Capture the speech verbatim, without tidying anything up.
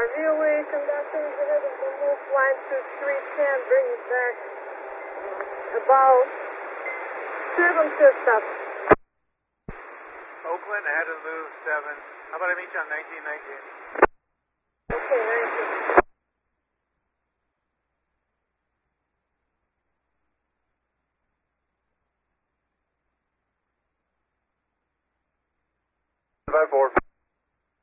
V O A conductors ahead of the move line to three ten, bring it back about seven to stop. Oakland ahead of the move seven. How about I meet you on nineteen nineteen? Okay, nineteen. Five four.